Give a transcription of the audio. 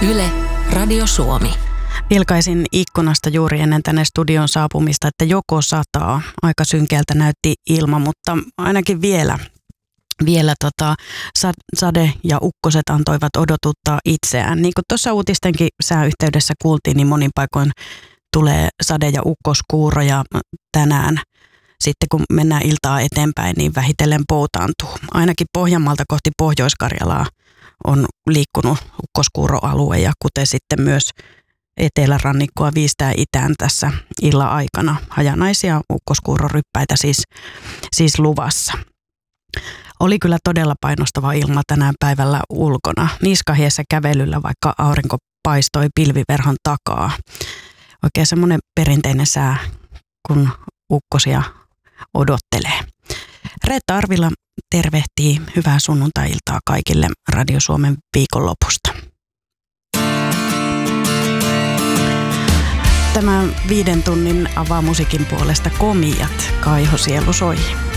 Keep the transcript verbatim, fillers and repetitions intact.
Yle, Radio Suomi. Vilkaisin ikkunasta juuri ennen tänne studion saapumista, että joko sataa. Aika synkeältä näytti ilma, mutta ainakin vielä, vielä tota, sade ja ukkoset antoivat odotuttaa itseään. Niin kuin tuossa uutistenkin sääyhteydessä kuultiin, niin monin paikoin tulee sade- ja ukkoskuuroja tänään. Sitten kun mennään iltaa eteenpäin, niin vähitellen poutaantuu. Ainakin Pohjanmaalta kohti Pohjois-Karjalaa on liikkunut ukkoskuuroalue ja kuten sitten myös etelärannikkoa viistää itään tässä illan aikana. Hajanaisia ukkoskuuroryppäitä siis, siis luvassa. Oli kyllä todella painostava ilma tänään päivällä ulkona. Niskahiessä kävelyllä, vaikka aurinko paistoi pilviverhon takaa. Oikein semmoinen perinteinen sää, kun ukkosia odottelee. Reetta Arvila tervehtii hyvää sunnuntai-iltaa kaikille Radio Suomen viikonlopusta. Tämän viiden tunnin avaa musiikin puolesta Komiat, Kaiho sielu soi.